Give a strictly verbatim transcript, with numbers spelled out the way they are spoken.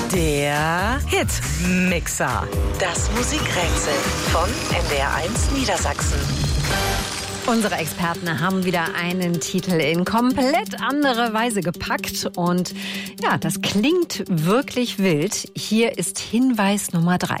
Der Hitmixer. Das Musikrätsel von N D R eins Niedersachsen. Unsere Experten haben wieder einen Titel in komplett andere Weise gepackt. Und ja, das klingt wirklich wild. Hier ist Hinweis Nummer drei.